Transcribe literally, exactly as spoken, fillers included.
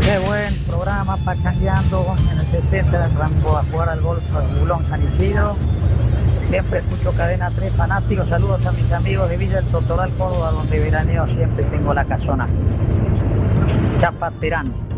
Qué buen programa, pachangueando en el sesenta, Rambo a jugar al golf al Bulón San Isidro. Siempre escucho Cadena tres, fanáticos. Saludos a mis amigos de Villa El Totoral, Córdoba, donde veraneo siempre tengo la casona. Chapaterán.